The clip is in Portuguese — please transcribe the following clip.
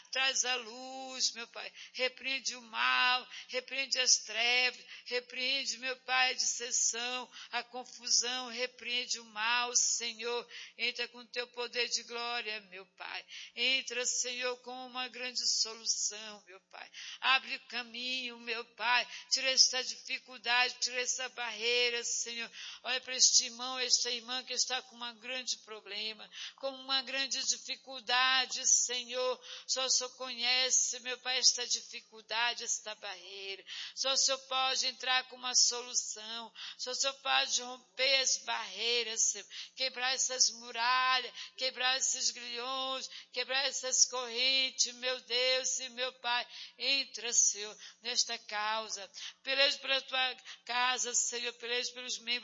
traz a luz, meu Pai, repreende o mal, repreende as trevas, repreende, meu Pai, a dissensão, a confusão, repreende o mal, Senhor, entra com teu poder de glória, meu Pai, entra, Senhor, com uma grande solução, meu Pai, abre o caminho, meu Pai, tira essa dificuldade, tira essa barreira, Senhor, olha para este irmão, esta irmã que está com um grande problema, com uma grande dificuldade, Senhor, só o Senhor conhece, meu Pai, esta dificuldade, esta barreira, só o Senhor pode entrar com uma solução, só o Senhor pode romper as barreiras, Senhor, quebrar essas muralhas, quebrar esses grilhões, quebrar essas correntes, meu Deus e meu Pai, entra, Senhor, nesta causa, peleja pela tua casa, Senhor, peleja pelos membros